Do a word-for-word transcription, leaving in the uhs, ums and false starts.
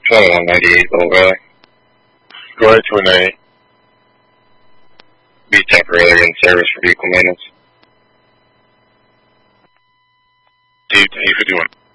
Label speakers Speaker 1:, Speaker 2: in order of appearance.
Speaker 1: twenty-one ninety-eight, Little Valley.
Speaker 2: Go ahead, two ninety-eight.
Speaker 1: Be temporarily in service for vehicle maintenance.
Speaker 2: eight fifty-one.